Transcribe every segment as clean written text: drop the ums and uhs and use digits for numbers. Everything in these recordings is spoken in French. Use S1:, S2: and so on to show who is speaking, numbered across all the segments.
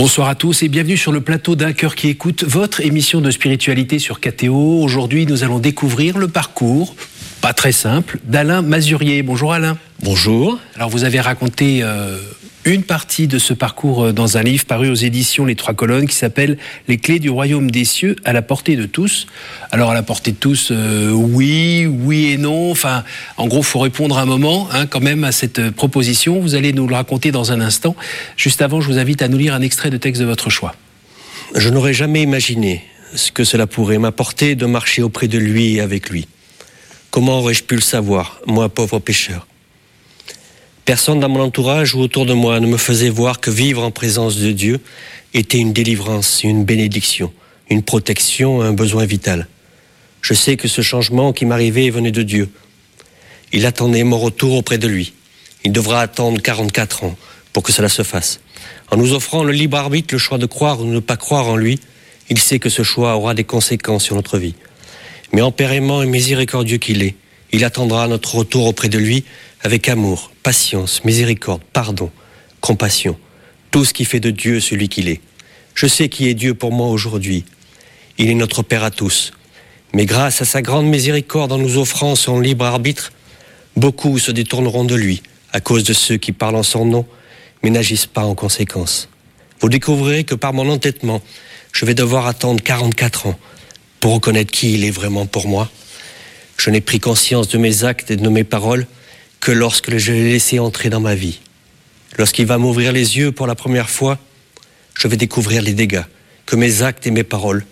S1: Bonsoir à tous et bienvenue sur le plateau d'Un cœur qui écoute, votre émission de spiritualité sur KTO. Aujourd'hui, nous allons découvrir le parcours, pas très simple, d'Alain Mazurier. Bonjour Alain.
S2: Bonjour.
S1: Alors vous avez raconté une partie de ce parcours dans un livre paru aux éditions Les Trois Colonnes qui s'appelle « Les clés du royaume des cieux à la portée de tous ». Alors à la portée de tous, oui et non. Enfin, en gros, il faut répondre à un moment quand même à cette proposition. Vous allez nous le raconter dans un instant. Juste avant, je vous invite à nous lire un extrait de texte de votre choix.
S2: Je n'aurais jamais imaginé ce que cela pourrait m'apporter de marcher auprès de lui et avec lui. Comment aurais-je pu le savoir, moi pauvre pécheur ? Personne dans mon entourage ou autour de moi ne me faisait voir que vivre en présence de Dieu était une délivrance, une bénédiction, une protection, un besoin vital. Je sais que ce changement qui m'arrivait venait de Dieu. Il attendait mon retour auprès de lui. Il devra attendre 44 ans pour que cela se fasse. En nous offrant le libre arbitre, le choix de croire ou de ne pas croire en lui, il sait que ce choix aura des conséquences sur notre vie. Mais en Père aimant et miséricordieux qu'il est, il attendra notre retour auprès de lui avec amour, patience, miséricorde, pardon, compassion, tout ce qui fait de Dieu celui qu'il est. Je sais qui est Dieu pour moi aujourd'hui. Il est notre Père à tous. Mais grâce à sa grande miséricorde en nous offrant son libre arbitre, beaucoup se détourneront de lui à cause de ceux qui parlent en son nom, mais n'agissent pas en conséquence. Vous découvrirez que par mon entêtement, je vais devoir attendre 44 ans pour reconnaître qui il est vraiment pour moi. Je n'ai pris conscience de mes actes et de mes paroles que lorsque je l'ai laissé entrer dans ma vie. Lorsqu'il va m'ouvrir les yeux pour la première fois, je vais découvrir les dégâts que mes actes et mes paroles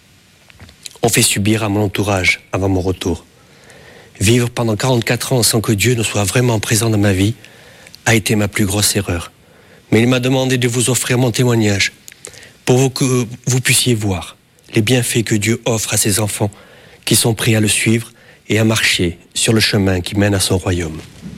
S2: ont fait subir à mon entourage avant mon retour. Vivre pendant 44 ans sans que Dieu ne soit vraiment présent dans ma vie a été ma plus grosse erreur. Mais il m'a demandé de vous offrir mon témoignage pour que vous puissiez voir les bienfaits que Dieu offre à ses enfants qui sont prêts à le suivre et à marcher sur le chemin qui mène à son royaume.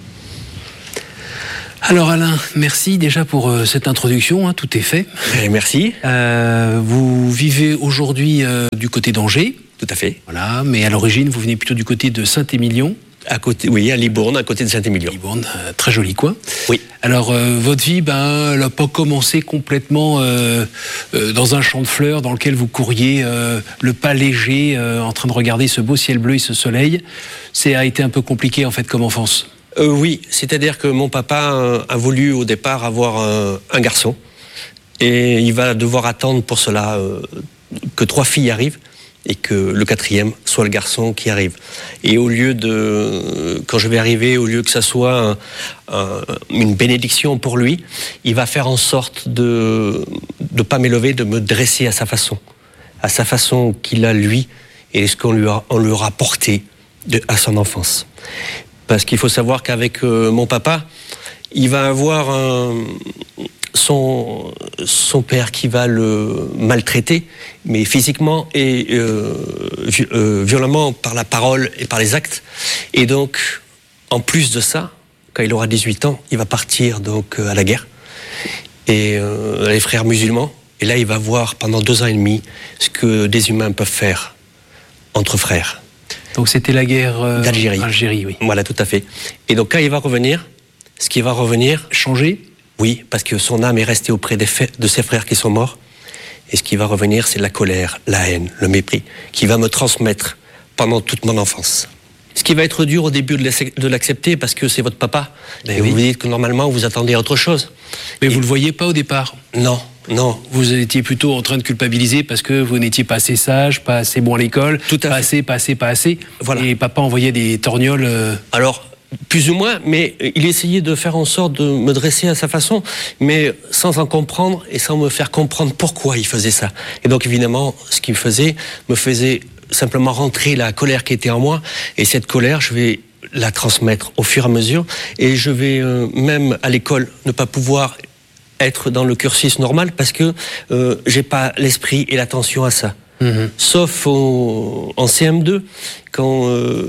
S1: Alors Alain, merci déjà pour cette introduction, tout est fait.
S2: Merci.
S1: Vous vivez aujourd'hui du côté d'Angers.
S2: Tout à fait.
S1: Voilà, mais à l'origine, vous venez plutôt du côté de Saint-Émilion.
S2: À côté, oui, à Libourne, à côté de Saint-Émilion.
S1: Libourne, très joli coin.
S2: Oui.
S1: Alors, votre vie, elle n'a pas commencé complètement dans un champ de fleurs dans lequel vous couriez le pas léger, en train de regarder ce beau ciel bleu et ce soleil. Ça a été un peu compliqué, en fait, comme enfance.
S2: Oui, c'est-à-dire que mon papa a voulu au départ avoir un garçon. Et il va devoir attendre pour cela que 3 filles arrivent. Et que le 4e soit le garçon qui arrive. Et au lieu de, quand je vais arriver, au lieu que ça soit une bénédiction pour lui, il va faire en sorte de ne pas m'élever, de me dresser à sa façon qu'il a lui, et ce qu'on lui aura porté à son enfance. Parce qu'il faut savoir qu'avec mon papa, il va avoir son père qui va le maltraiter, mais physiquement et violemment par la parole et par les actes. Et donc, en plus de ça, quand il aura 18 ans, il va partir donc à la guerre. Et les frères musulmans. Et là, il va voir pendant 2 ans et demi ce que des humains peuvent faire entre frères.
S1: Donc c'était la guerre
S2: d'Algérie.
S1: Algérie, oui.
S2: Voilà, tout à fait. Et donc quand il va revenir, ce qui va revenir...
S1: Changer ?
S2: Oui, parce que son âme est restée auprès de ses frères qui sont morts. Et ce qui va revenir, c'est la colère, la haine, le mépris, qui va me transmettre pendant toute mon enfance. Ce qui va être dur au début de l'accepter, parce que c'est votre papa. Et oui. Vous vous dites que normalement, vous attendez à autre chose.
S1: Mais vous ne le voyez pas au départ ?
S2: Non.
S1: Vous étiez plutôt en train de culpabiliser parce que vous n'étiez pas assez sage, pas assez bon à l'école, pas assez. Voilà. Et papa envoyait des torgnoles.
S2: Alors, plus ou moins, mais il essayait de faire en sorte de me dresser à sa façon, mais sans en comprendre et sans me faire comprendre pourquoi il faisait ça. Et donc, évidemment, ce qu'il me faisait simplement rentrer la colère qui était en moi. Et cette colère, je vais la transmettre au fur et à mesure. Et je vais, même à l'école, ne pas pouvoir être dans le cursus normal parce que j'ai pas l'esprit et l'attention à ça. Sauf en CM2, quand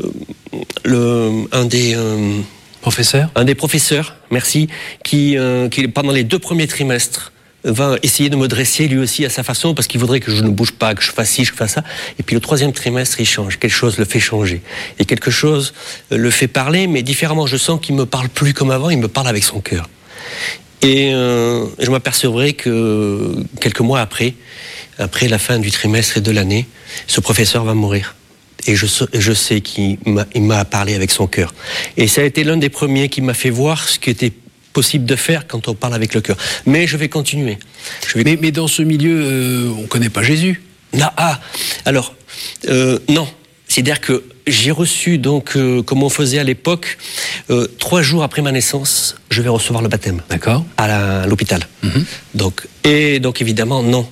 S2: un des professeurs, merci, qui pendant les 2 premiers trimestres va essayer de me dresser lui aussi à sa façon parce qu'il voudrait que je ne bouge pas, que je fasse ci, que je fasse ça. Et puis le 3e trimestre, il change. Quelque chose le fait changer. Et quelque chose le fait parler, mais différemment. Je sens qu'il me parle plus comme avant, il me parle avec son cœur. Et je m'apercevrai que quelques mois après la fin du trimestre et de l'année, ce professeur va mourir. Et je sais qu'il m'a parlé avec son cœur. Et ça a été l'un des premiers qui m'a fait voir ce qui était possible de faire quand on parle avec le cœur. Mais je vais continuer.
S1: Mais dans ce milieu, on ne connaît pas Jésus.
S2: Non, non. C'est-à-dire que j'ai reçu, donc, comme on faisait à l'époque, 3 jours après ma naissance, je vais recevoir le baptême.
S1: D'accord.
S2: À l'hôpital. Donc évidemment, non.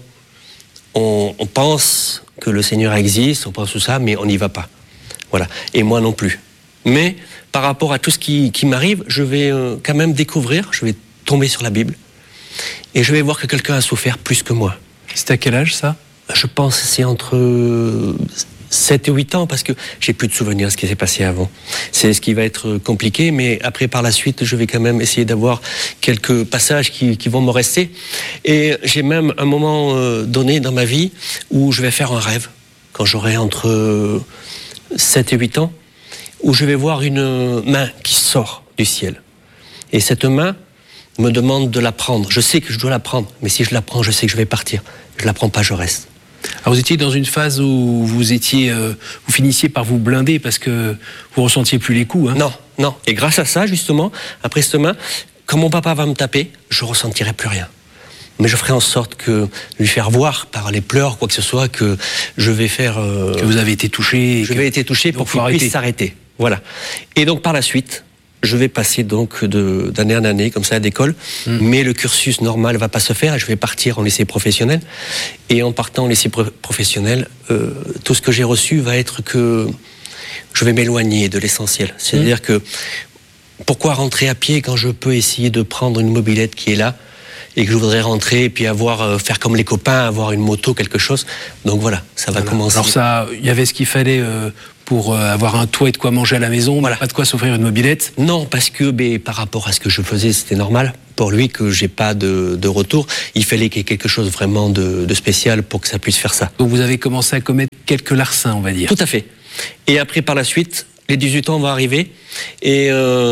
S2: On pense que le Seigneur existe, on pense tout ça, mais on n'y va pas. Voilà. Et moi non plus. Mais par rapport à tout ce qui m'arrive, je vais quand même découvrir, je vais tomber sur la Bible, et je vais voir que quelqu'un a souffert plus que moi.
S1: C'est à quel âge, ça ?
S2: Je pense que c'est entre 7 et 8 ans, parce que j'ai plus de souvenirs de ce qui s'est passé avant. C'est ce qui va être compliqué, mais après, par la suite, je vais quand même essayer d'avoir quelques passages qui vont me rester. Et j'ai même un moment donné dans ma vie où je vais faire un rêve, quand j'aurai entre 7 et 8 ans, où je vais voir une main qui sort du ciel. Et cette main me demande de la prendre. Je sais que je dois la prendre, mais si je la prends, je sais que je vais partir. Je la prends pas, je reste.
S1: Alors vous étiez dans une phase où vous finissiez par vous blinder parce que vous ressentiez plus les coups. Hein.
S2: Non. Et grâce à ça, justement, après cette main, quand mon papa va me taper, je ressentirai plus rien. Mais je ferai en sorte de lui faire voir par les pleurs, quoi que ce soit, que je vais faire...
S1: que vous avez été touché.
S2: Je vais être touché pour qu'il puisse s'arrêter. Voilà. Et donc par la suite, je vais passer donc d'année en année, comme ça, à l'école, mais le cursus normal ne va pas se faire, je vais partir en lycée professionnel, et en partant en lycée professionnel, tout ce que j'ai reçu va être que je vais m'éloigner de l'essentiel. C'est-à-dire que, pourquoi rentrer à pied quand je peux essayer de prendre une mobilette qui est là, et que je voudrais rentrer, et puis faire comme les copains, avoir une moto, quelque chose. Donc voilà, ça va commencer.
S1: Alors ça, il y avait ce qu'il fallait... pour avoir un toit et de quoi manger à la maison, voilà. Pas de quoi s'offrir une mobilette.
S2: Non, parce que par rapport à ce que je faisais, c'était normal. Pour lui, que j'ai pas de retour, il fallait qu'il y ait quelque chose vraiment de spécial pour que ça puisse faire ça.
S1: Donc vous avez commencé à commettre quelques larcins, on va dire.
S2: Tout à fait. Et après, par la suite, les 18 ans vont arriver, et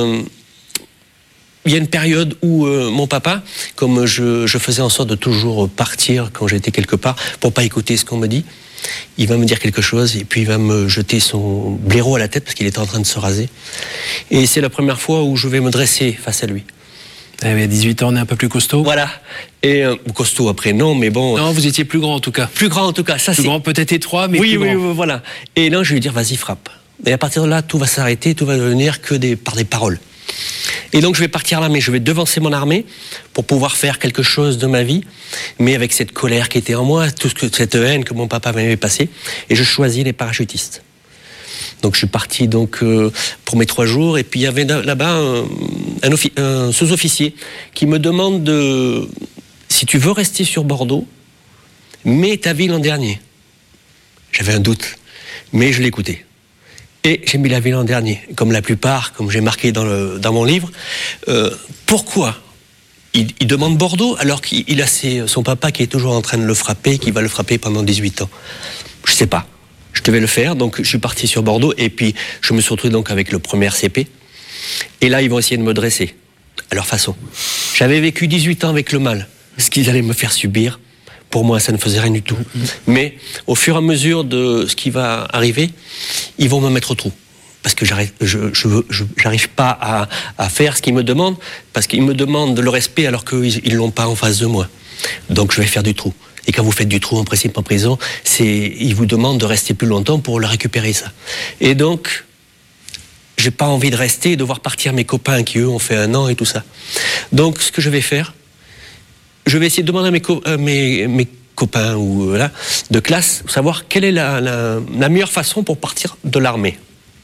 S2: il y a une période où mon papa, comme je faisais en sorte de toujours partir quand j'étais quelque part, pour pas écouter ce qu'on me dit, il va me dire quelque chose et puis il va me jeter son blaireau à la tête parce qu'il était en train de se raser. Et c'est la première fois où je vais me dresser face à lui.
S1: À 18 ans, on est un peu plus costaud.
S2: Voilà. Et costaud après, non, mais bon...
S1: Non, vous étiez plus grand en tout cas.
S2: Plus grand en tout cas, ça c'est...
S1: Plus grand, peut-être étroit, mais
S2: oui,
S1: plus grand.
S2: Oui, voilà. Et là, je vais lui dire, vas-y, frappe. Et à partir de là, tout va s'arrêter, tout va devenir que par des paroles. Et donc je vais partir à l'armée, je vais devancer mon armée pour pouvoir faire quelque chose de ma vie, mais avec cette colère qui était en moi, cette haine que mon papa m'avait passée, et je choisis les parachutistes. Donc je suis parti pour mes 3 jours, et puis il y avait là-bas un sous-officier qui me demande si tu veux rester sur Bordeaux, mets ta ville en dernier. J'avais un doute, mais je l'écoutais. Et j'ai mis la ville en dernier, comme la plupart, comme j'ai marqué dans mon livre. Pourquoi il demande Bordeaux alors qu'il a son papa qui est toujours en train de le frapper, qui va le frapper pendant 18 ans. Je sais pas. Je devais le faire, donc je suis parti sur Bordeaux, et puis je me suis retrouvé donc avec le premier CP. Et là, ils vont essayer de me dresser, à leur façon. J'avais vécu 18 ans avec le mal. Ce qu'ils allaient me faire subir, pour moi, ça ne faisait rien du tout. Mais au fur et à mesure de ce qui va arriver, ils vont me mettre au trou. Parce que j'arrive pas à faire ce qu'ils me demandent, parce qu'ils me demandent le respect alors qu'ils ne l'ont pas en face de moi. Donc je vais faire du trou. Et quand vous faites du trou en principe en prison, ils vous demandent de rester plus longtemps pour le récupérer, ça. Et donc, j'ai pas envie de rester et de voir partir mes copains qui, eux, ont fait 1 an et tout ça. Donc, ce que je vais faire, je vais essayer de demander à mes copains de classe, savoir quelle est la meilleure façon pour partir de l'armée.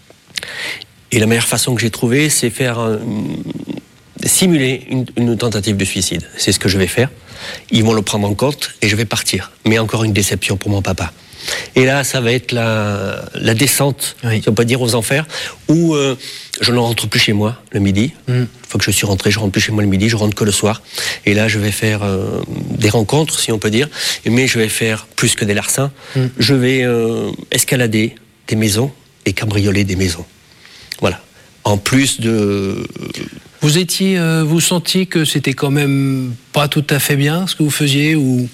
S2: Et la meilleure façon que j'ai trouvée, c'est simuler une tentative de suicide. C'est ce que je vais faire. Ils vont le prendre en compte et je vais partir. Mais encore une déception pour mon papa. Et là, ça va être la descente, si on peut dire, aux enfers, où je ne rentre plus chez moi le midi. Une fois que je suis rentré, je rentre plus chez moi le midi, je rentre que le soir. Et là, je vais faire des rencontres, si on peut dire, mais je vais faire plus que des larcins. Je vais escalader des maisons et cambrioler des maisons. Voilà. En plus de...
S1: Vous sentiez que c'était quand même pas tout à fait bien ce que vous faisiez ou...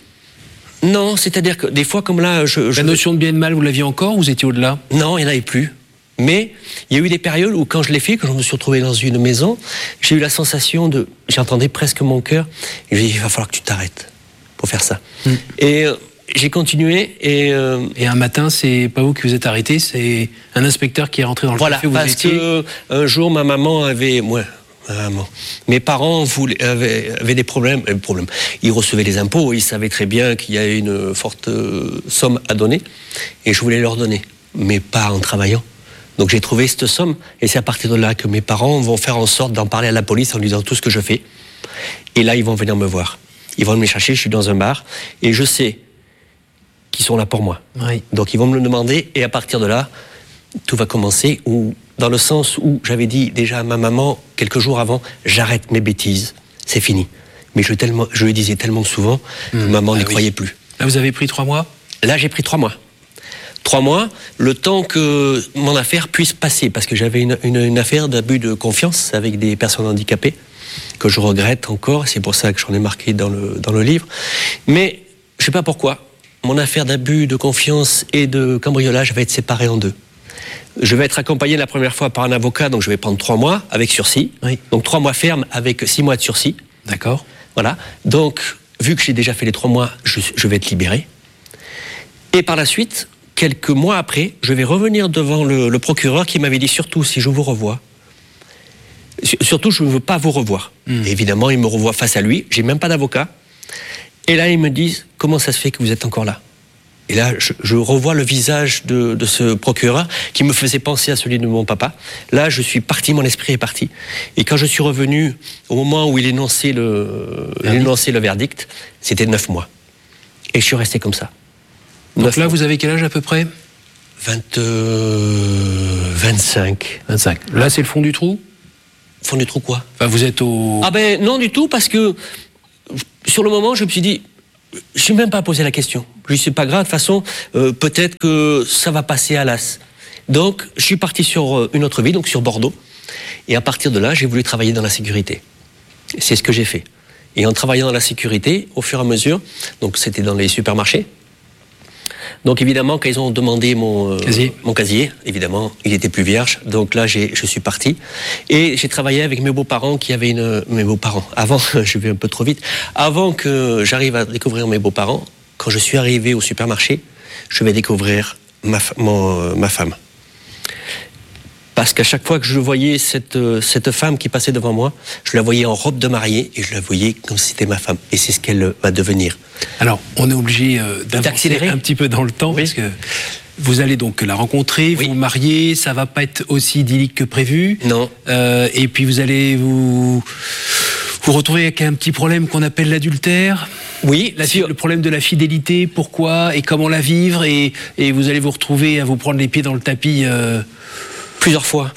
S2: Non, c'est-à-dire que des fois comme là...
S1: La notion de bien et de mal, vous l'aviez encore ou vous étiez au-delà?
S2: Non, il n'y en avait plus. Mais il y a eu des périodes où quand je l'ai fait, quand je me suis retrouvé dans une maison, j'ai eu la sensation de... J'entendais presque mon cœur et je me dis, il va falloir que tu t'arrêtes pour faire ça. Et j'ai continué et
S1: un matin, c'est pas vous qui vous êtes arrêté, c'est un inspecteur qui est rentré dans le café où vous étiez.
S2: Parce qu'un jour, ma maman avait... Mes parents avaient des problèmes. Ils recevaient les impôts, ils savaient très bien qu'il y avait une forte somme à donner, et je voulais leur donner, mais pas en travaillant. Donc j'ai trouvé cette somme, et c'est à partir de là que mes parents vont faire en sorte d'en parler à la police en disant tout ce que je fais. Et là, ils vont venir me voir. Ils vont me chercher, je suis dans un bar, et je sais qu'ils sont là pour moi.
S1: Oui.
S2: Donc ils vont me le demander, et à partir de là, tout va commencer, dans le sens où j'avais dit déjà à ma maman, quelques jours avant, j'arrête mes bêtises, c'est fini. Mais je lui disais tellement souvent, que maman n'y croyait plus.
S1: Là, vous avez pris 3 mois?
S2: Là, j'ai pris 3 mois. 3 mois, le temps que mon affaire puisse passer, parce que j'avais une affaire d'abus de confiance avec des personnes handicapées, que je regrette encore, c'est pour ça que j'en ai marqué dans le livre. Mais, je ne sais pas pourquoi, mon affaire d'abus de confiance et de cambriolage va être séparée en 2. Je vais être accompagné la première fois par un avocat, donc je vais prendre 3 mois avec sursis.
S1: Oui.
S2: Donc 3 mois fermes avec 6 mois de sursis.
S1: D'accord.
S2: Voilà. Donc, vu que j'ai déjà fait les 3 mois, je vais être libéré. Et par la suite, quelques mois après, je vais revenir devant le procureur qui m'avait dit surtout si je vous revois. Surtout, je ne veux pas vous revoir. Et évidemment, il me revoit face à lui. J'ai même pas d'avocat. Et là, ils me disent comment ça se fait que vous êtes encore là? Et là, je revois le visage de ce procureur qui me faisait penser à celui de mon papa. Là, je suis parti, mon esprit est parti. Et quand je suis revenu, au moment où il énonçait le verdict, c'était 9 mois. Et je suis resté comme ça.
S1: Donc là, vous avez quel âge à peu près?
S2: 25.
S1: 25. Là, c'est le fond du trou?
S2: Fond du trou quoi?
S1: Enfin, vous êtes au...
S2: Ah ben non du tout, parce que sur le moment, je me suis dit... Je ne suis même pas posé la question. Je ne suis pas grave, de toute façon, peut-être que ça va passer à l'as. Donc, je suis parti sur une autre ville, donc sur Bordeaux. Et à partir de là, j'ai voulu travailler dans la sécurité. C'est ce que j'ai fait. Et en travaillant dans la sécurité, au fur et à mesure, donc c'était dans les supermarchés. Donc évidemment, quand ils ont demandé mon casier, évidemment, il était plus vierge. Donc là, je suis parti. Et j'ai travaillé avec mes beaux-parents qui avaient mes beaux-parents. Avant, je vais un peu trop vite. Avant que j'arrive à découvrir mes beaux-parents, quand je suis arrivé au supermarché, je vais découvrir ma femme. Parce qu'à chaque fois que je voyais cette femme qui passait devant moi, je la voyais en robe de mariée et je la voyais comme si c'était ma femme. Et c'est ce qu'elle va devenir.
S1: Alors, on est obligé d'accélérer un petit peu dans le temps, parce que vous allez donc la rencontrer, vous marier, ça va pas être aussi idyllique que prévu.
S2: Non.
S1: Et puis vous allez vous retrouver avec un petit problème qu'on appelle l'adultère.
S2: Oui,
S1: le problème de la fidélité, pourquoi et comment la vivre, et vous allez vous retrouver à vous prendre les pieds dans le tapis...
S2: Plusieurs fois.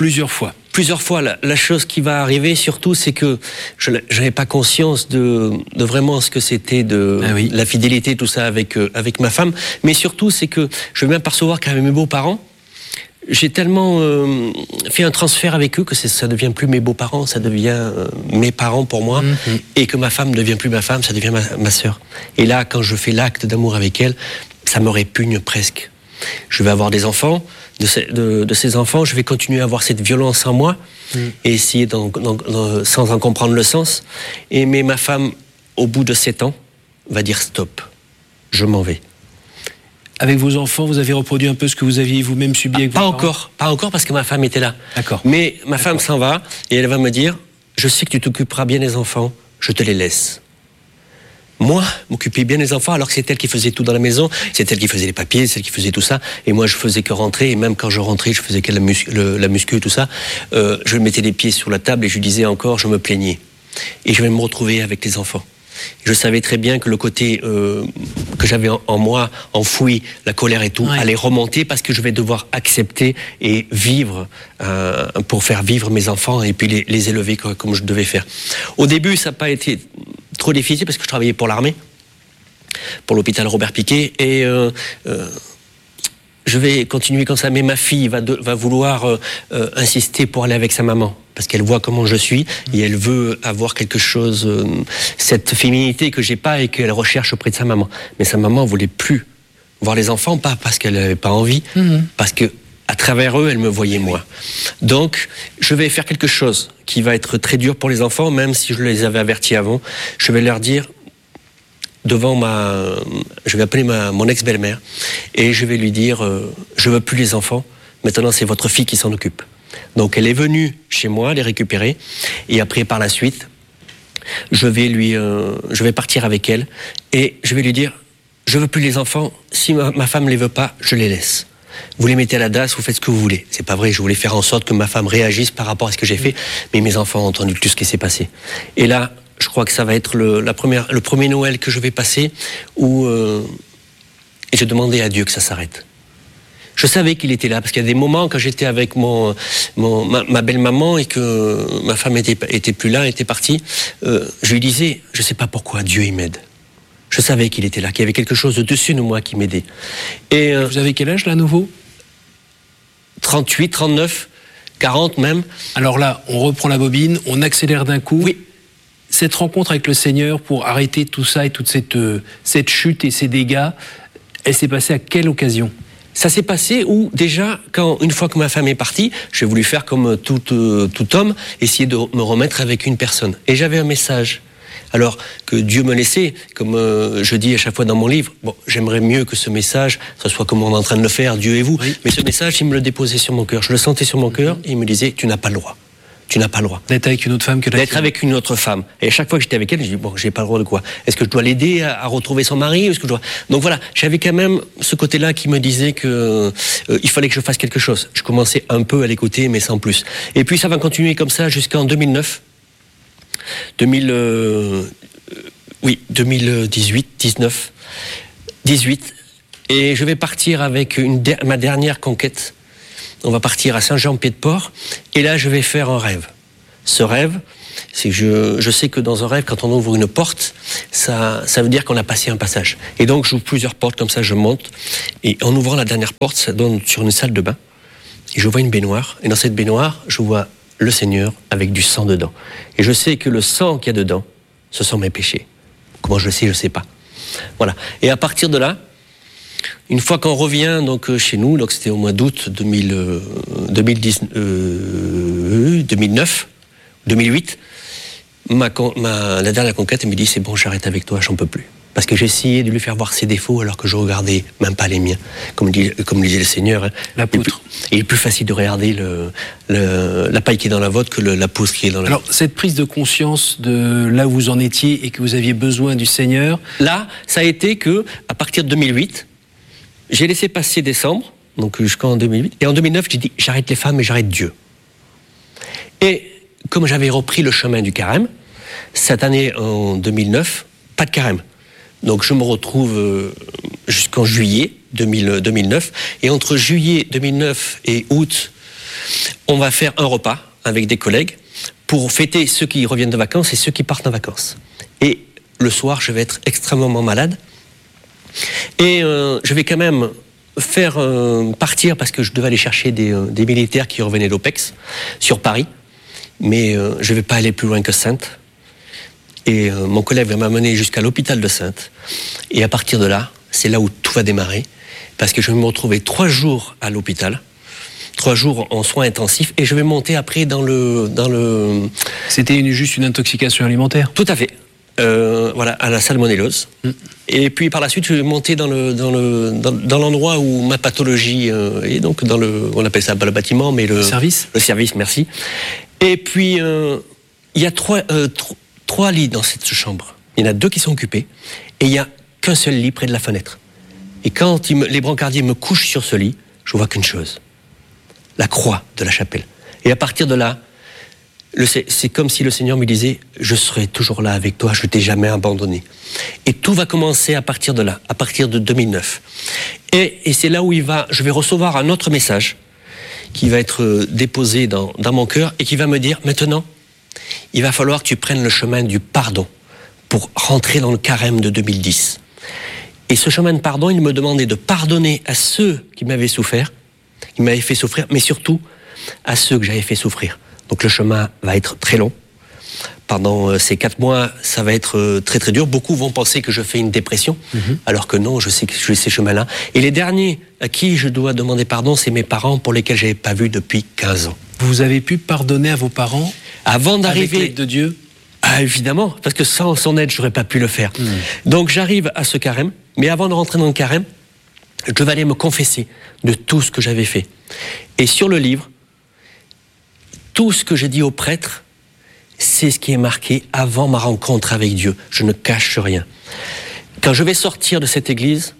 S2: La chose qui va arriver, surtout, c'est que je n'avais pas conscience de vraiment ce que c'était la fidélité, tout ça, avec ma femme. Mais surtout, c'est que je vais bien percevoir qu'avec mes beaux-parents, j'ai tellement fait un transfert avec eux que ça devient plus mes beaux-parents, ça devient mes parents pour moi. Et que ma femme ne devient plus ma femme, ça devient ma sœur. Et là, quand je fais l'acte d'amour avec elle, ça me répugne presque. Je vais avoir des enfants. De ces enfants, je vais continuer à avoir cette violence en moi et essayer sans en comprendre le sens. Mais ma femme, au bout de 7 ans, va dire stop, je m'en vais.
S1: Avec vos enfants, vous avez reproduit un peu ce que vous aviez vous-même subi avec vos parents?
S2: Pas encore parce que ma femme était là.
S1: D'accord.
S2: Mais ma femme s'en va et elle va me dire, je sais que tu t'occuperas bien des enfants, je te les laisse. Moi, m'occuper bien des enfants, alors que c'est elle qui faisait tout dans la maison, c'est elle qui faisait les papiers, c'est elle qui faisait tout ça, et moi je faisais que rentrer, et même quand je rentrais, je faisais que la muscu, tout ça, je mettais les pieds sur la table et je disais encore, je me plaignais. Et je vais me retrouver avec les enfants. Je savais très bien que le côté que j'avais en moi, enfoui, la colère et tout, allait remonter parce que je vais devoir accepter et vivre pour faire vivre mes enfants et puis les élever comme je devais faire. Au début, ça n'a pas été trop difficile parce que je travaillais pour l'armée, pour l'hôpital Robert Picquet, et je vais continuer comme ça, mais ma fille va vouloir insister pour aller avec sa maman, parce qu'elle voit comment je suis, et elle veut avoir quelque chose, cette féminité que j'ai pas et qu'elle recherche auprès de sa maman. Mais sa maman voulait plus voir les enfants, pas parce qu'elle n'avait pas envie, parce que à travers eux, elle me voyait moi. Donc, je vais faire quelque chose qui va être très dur pour les enfants, même si je les avais avertis avant. Je vais leur dire, je vais appeler mon ex-belle-mère, et je vais lui dire, je veux plus les enfants, maintenant c'est votre fille qui s'en occupe. Donc, elle est venue chez moi, les récupérer, et après, par la suite, je vais partir avec elle, et je vais lui dire, je veux plus les enfants, si ma femme les veut pas, je les laisse. Vous les mettez à la DAS, vous faites ce que vous voulez. C'est pas vrai, je voulais faire en sorte que ma femme réagisse par rapport à ce que j'ai fait, mais mes enfants ont entendu tout ce qui s'est passé. Et là, je crois que ça va être le premier Noël que je vais passer où j'ai demandé à Dieu que ça s'arrête. Je savais qu'il était là, parce qu'il y a des moments quand j'étais avec ma belle-maman et que ma femme était plus là, était partie, je lui disais, je sais pas pourquoi Dieu il m'aide. Je savais qu'il était là, qu'il y avait quelque chose au-dessus de moi qui m'aidait. Et
S1: vous avez quel âge là, à nouveau ?
S2: 38, 39, 40 même.
S1: Alors là, on reprend la bobine, on accélère d'un coup.
S2: Oui.
S1: Cette rencontre avec le Seigneur pour arrêter tout ça et toute cette chute et ces dégâts, elle s'est passée à quelle occasion ?
S2: Ça s'est passé où, déjà, une fois que ma femme est partie, j'ai voulu faire comme tout homme, essayer de me remettre avec une personne. Et j'avais un message. Alors que Dieu me laissait, comme je dis à chaque fois dans mon livre, bon, j'aimerais mieux que ce message, ce soit comme on est en train de le faire, Dieu et vous, oui. Mais ce message, il me le déposait sur mon cœur. Je le sentais sur mon cœur et il me disait, tu n'as pas le droit. Tu n'as pas le droit.
S1: D'être avec une autre femme que
S2: d'être avec une autre femme. Et à chaque fois que j'étais avec elle, je dis, bon, j'ai pas le droit de quoi ? Est-ce que je dois l'aider à retrouver son mari ? Est-ce que je dois... Donc voilà, j'avais quand même ce côté-là qui me disait que il fallait que je fasse quelque chose. Je commençais un peu à l'écouter, mais sans plus. Et puis ça va continuer comme ça jusqu'en 2009. 2018, 19, 18. Et je vais partir avec ma dernière conquête. On va partir à Saint-Jean-Pied-de-Port. Et là, je vais faire un rêve. Ce rêve, c'est que je sais que dans un rêve, quand on ouvre une porte, ça veut dire qu'on a passé un passage. Et donc, j'ouvre plusieurs portes, comme ça, je monte. Et en ouvrant la dernière porte, ça donne sur une salle de bain. Et je vois une baignoire. Et dans cette baignoire, je vois le Seigneur avec du sang dedans. Et je sais que le sang qu'il y a dedans, ce sont mes péchés. Comment je le sais, je ne sais pas. Voilà. Et à partir de là, une fois qu'on revient donc chez nous, donc c'était au mois d'août 2009, 2008, la dernière conquête, elle me dit, c'est bon, j'arrête avec toi, j'en peux plus. Parce que j'ai essayé de lui faire voir ses défauts alors que je regardais même pas les miens. Comme disait le Seigneur, hein,
S1: la poutre.
S2: Il est plus facile de regarder la paille qui est dans la vôtre que la poutre qui est dans la vôtre.
S1: Alors, cette prise de conscience de là où vous en étiez et que vous aviez besoin du Seigneur...
S2: Là, ça a été que, à partir de 2008, j'ai laissé passer décembre, donc jusqu'en 2008, et en 2009, j'ai dit, j'arrête les femmes et j'arrête Dieu. Et comme j'avais repris le chemin du carême, cette année, en 2009, pas de carême. Donc je me retrouve jusqu'en juillet 2009. Et entre juillet 2009 et août, on va faire un repas avec des collègues pour fêter ceux qui reviennent de vacances et ceux qui partent en vacances. Et le soir, je vais être extrêmement malade. Et je vais quand même faire partir, parce que je devais aller chercher des militaires qui revenaient d'OPEX sur Paris. Mais je ne vais pas aller plus loin que Saintes. Et mon collègue va m'amener jusqu'à l'hôpital de Saintes. Et à partir de là, c'est là où tout va démarrer. Parce que je vais me retrouver 3 jours à l'hôpital, 3 jours en soins intensifs, et je vais monter après dans le...
S1: C'était juste une intoxication alimentaire ?
S2: Tout à fait. Voilà, à la salmonellose. Et puis par la suite, je vais monter dans l'endroit où ma pathologie est, donc on appelle ça pas le bâtiment, mais le service. Le service, merci. Et puis il y a 3 lits dans cette chambre. Il y en a 2 qui sont occupés, et il n'y a qu'un seul lit près de la fenêtre. Et quand les brancardiers me couchent sur ce lit, je vois qu'une chose, la croix de la chapelle. Et à partir de là, c'est comme si le Seigneur me disait, je serai toujours là avec toi, je ne t'ai jamais abandonné. Et tout va commencer à partir de là, à partir de 2009. Et c'est là où je vais recevoir un autre message qui va être déposé dans mon cœur et qui va me dire, maintenant, il va falloir que tu prennes le chemin du pardon pour rentrer dans le carême de 2010. Et ce chemin de pardon, il me demandait de pardonner à ceux qui m'avaient souffert, qui m'avaient fait souffrir, mais surtout à ceux que j'avais fait souffrir. Donc le chemin va être très long. Pendant ces 4 mois, ça va être très très dur. Beaucoup vont penser que je fais une dépression, alors que non, je sais que je fais ces chemins-là. Et les derniers à qui je dois demander pardon, c'est mes parents pour lesquels je n'avais pas vu depuis 15 ans.
S1: Vous avez pu pardonner à vos parents
S2: avant d'arriver
S1: avec l'aide de Dieu?
S2: Ah, évidemment, parce que sans son aide, je n'aurais pas pu le faire. Donc j'arrive à ce carême, mais avant de rentrer dans le carême, je vais aller me confesser de tout ce que j'avais fait. Et sur le livre, tout ce que j'ai dit au prêtre, c'est ce qui est marqué avant ma rencontre avec Dieu. Je ne cache rien. Quand je vais sortir de cette église,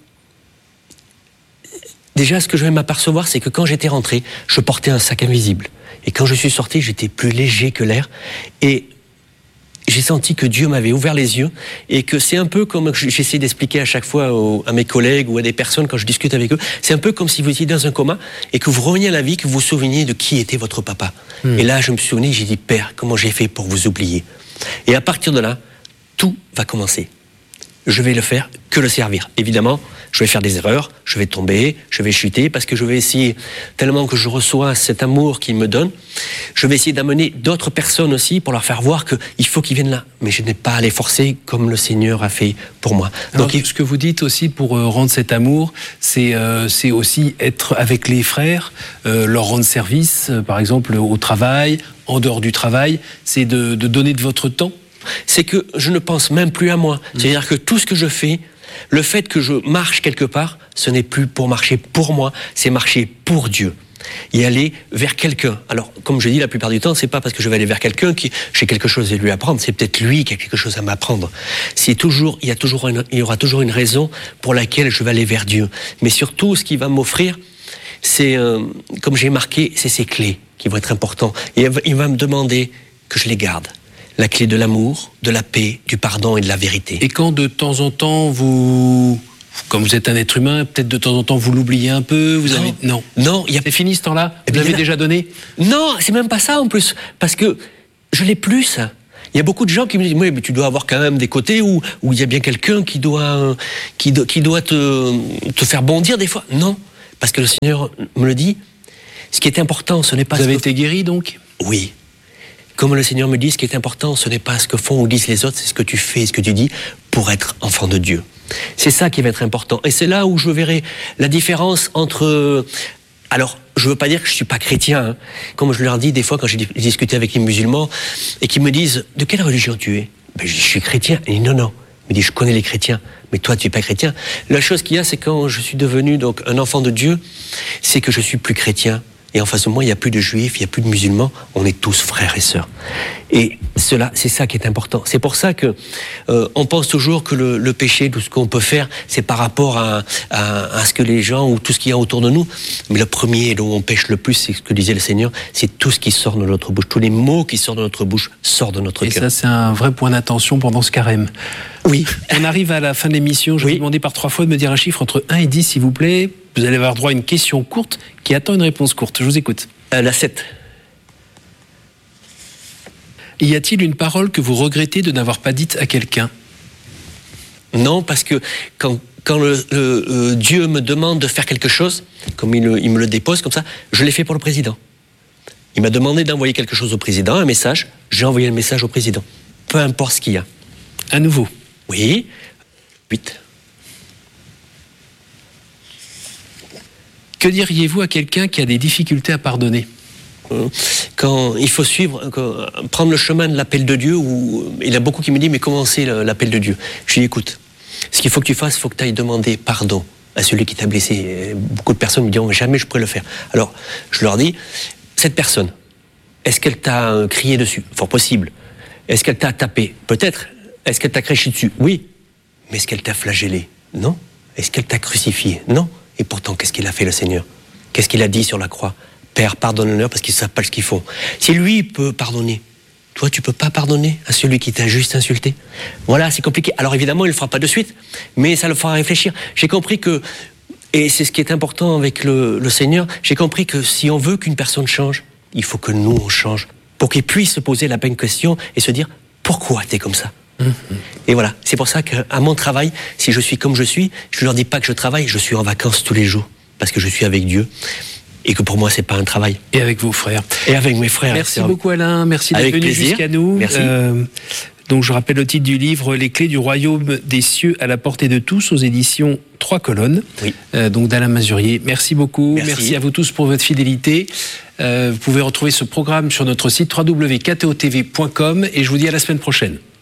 S2: déjà ce que je vais m'apercevoir, c'est que quand j'étais rentré, je portais un sac invisible. Et quand je suis sorti, j'étais plus léger que l'air. Et j'ai senti que Dieu m'avait ouvert les yeux et que c'est un peu comme j'essaie d'expliquer à chaque fois à mes collègues ou à des personnes quand je discute avec eux, c'est un peu comme si vous étiez dans un coma et que vous reveniez à la vie, que vous vous souveniez de qui était votre papa. Et là, je me suis souvenu, j'ai dit, Père, comment j'ai fait pour vous oublier? Et à partir de là, tout va commencer. Je vais le faire que le servir. Évidemment, je vais faire des erreurs, je vais tomber, je vais chuter, parce que je vais essayer, tellement que je reçois cet amour qu'il me donne, je vais essayer d'amener d'autres personnes aussi pour leur faire voir qu'il faut qu'ils viennent là. Mais je n'ai pas à les forcer comme le Seigneur a fait pour moi.
S1: Alors, donc, ce que vous dites aussi pour rendre cet amour, c'est aussi être avec les frères, leur rendre service, par exemple au travail, en dehors du travail, c'est de donner de votre temps.
S2: C'est que je ne pense même plus à moi. C'est-à-dire que tout ce que je fais, le fait que je marche quelque part, ce n'est plus pour marcher pour moi, c'est marcher pour Dieu. Et aller vers quelqu'un. Alors, comme je dis la plupart du temps, c'est pas parce que je vais aller vers quelqu'un que j'ai quelque chose à lui apprendre, c'est peut-être lui qui a quelque chose à m'apprendre. Il y aura toujours une raison pour laquelle je vais aller vers Dieu. Mais surtout, ce qu'il va m'offrir, c'est, comme j'ai marqué, c'est ces clés qui vont être importantes. Et il va me demander que je les garde. La clé de l'amour, de la paix, du pardon et de la vérité.
S1: Et quand de temps en temps, comme vous êtes un être humain, peut-être de temps en temps vous l'oubliez un peu, Non, c'est fini ce temps-là. Vous l'avez déjà donné?
S2: Non, c'est même pas ça en plus, parce que je l'ai plus ça. Il y a beaucoup de gens qui me disent, oui, mais tu dois avoir quand même des côtés où il y a bien quelqu'un qui doit te faire bondir des fois. Non, parce que le Seigneur me le dit. Ce qui est important, ce n'est pas.
S1: Vous avez été guéri donc?
S2: Oui. Comme le Seigneur me dit, ce qui est important, ce n'est pas ce que font ou disent les autres, c'est ce que tu fais et ce que tu dis pour être enfant de Dieu. C'est ça qui va être important. Et c'est là où je verrai la différence entre... Alors, je ne veux pas dire que je ne suis pas chrétien. Hein. Comme je leur dis des fois quand j'ai discuté avec les musulmans et qu'ils me disent « De quelle religion tu es ?» Je suis chrétien. Et non. Il me dit « Je connais les chrétiens, mais toi tu n'es pas chrétien. » La chose qu'il y a, c'est quand je suis devenu donc un enfant de Dieu, c'est que je suis plus chrétien. Et en face de moi, il n'y a plus de juifs, il n'y a plus de musulmans, on est tous frères et sœurs. Et cela, c'est ça qui est important. C'est pour ça que on pense toujours que le péché, tout ce qu'on peut faire, c'est par rapport à ce que les gens ou tout ce qu'il y a autour de nous. Mais le premier dont on pêche le plus, c'est ce que disait le Seigneur, c'est tout ce qui sort de notre bouche. Tous les mots qui sortent de notre bouche sortent de notre cœur.
S1: Et ça, c'est un vrai point d'attention pendant ce carême.
S2: Oui.
S1: On arrive à la fin de l'émission. Je vais vous demander par 3 fois de me dire un chiffre entre 1 et 10, s'il vous plaît. Vous allez avoir droit à une question courte qui attend une réponse courte. Je vous écoute.
S2: La 7.
S1: Y a-t-il une parole que vous regrettez de n'avoir pas dite à quelqu'un?
S2: Non, parce que quand Dieu me demande de faire quelque chose, comme il me le dépose comme ça, je l'ai fait pour le président. Il m'a demandé d'envoyer quelque chose au président, un message, j'ai envoyé le message au président. Peu importe ce qu'il y a.
S1: À nouveau.
S2: Oui. 8.
S1: Que diriez-vous à quelqu'un qui a des difficultés à pardonner?
S2: Quand il faut prendre le chemin de l'appel de Dieu, il y a beaucoup qui me disent, mais comment c'est l'appel de Dieu? Je dis, écoute, ce qu'il faut que tu fasses, il faut que tu ailles demander pardon à celui qui t'a blessé. Beaucoup de personnes me disent, jamais je pourrais le faire. Alors, je leur dis, cette personne, est-ce qu'elle t'a crié dessus? Fort possible. Est-ce qu'elle t'a tapé? Peut-être. Est-ce qu'elle t'a craché dessus? Oui. Mais est-ce qu'elle t'a flagellé? Non. Est-ce qu'elle t'a crucifié? Non. Et pourtant, qu'est-ce qu'il a fait le Seigneur? Qu'est-ce qu'il a dit sur la croix? Père, pardonne-leur parce qu'ils ne savent pas ce qu'ils font. Si lui peut pardonner, toi tu ne peux pas pardonner à celui qui t'a juste insulté? Voilà, c'est compliqué. Alors évidemment, il ne le fera pas de suite, mais ça le fera réfléchir. J'ai compris que, et c'est ce qui est important avec le Seigneur, j'ai compris que si on veut qu'une personne change, il faut que nous on change, pour qu'il puisse se poser la bonne question et se dire, pourquoi t'es comme ça? Et voilà, c'est pour ça qu'à mon travail, si je suis comme je suis, je leur dis pas que je travaille, je suis en vacances tous les jours, parce que je suis avec Dieu, et que pour moi, c'est pas un travail.
S1: Et avec vos frères.
S2: Et avec mes frères.
S1: Merci beaucoup Alain, merci d'être venu jusqu'à nous.
S2: Merci.
S1: Donc je rappelle le titre du livre, Les clés du royaume des cieux à la portée de tous, aux éditions 3 colonnes,
S2: oui.
S1: Donc d'Alain Mazurier. Merci beaucoup, merci à vous tous pour votre fidélité. Vous pouvez retrouver ce programme sur notre site www.ktotv.com et je vous dis à la semaine prochaine.